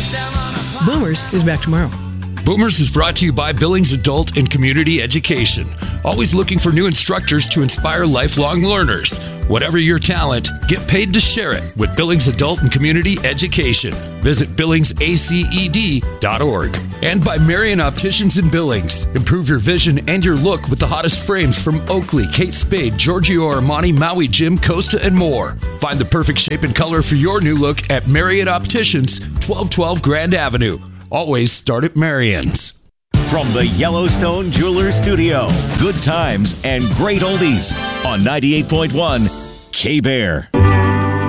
Boomers is back tomorrow. Boomers is brought to you by Billings Adult and Community Education. Always looking for new instructors to inspire lifelong learners. Whatever your talent, get paid to share it with Billings Adult and Community Education. Visit BillingsACED.org. And by Marion Opticians in Billings. Improve your vision and your look with the hottest frames from Oakley, Kate Spade, Giorgio Armani, Maui Jim, Costa, and more. Find the perfect shape and color for your new look at Marion Opticians, 1212 Grand Avenue. Always start at Marion's. From the Yellowstone Jewelers Studio, good times and great oldies on 98.1 K-Bear.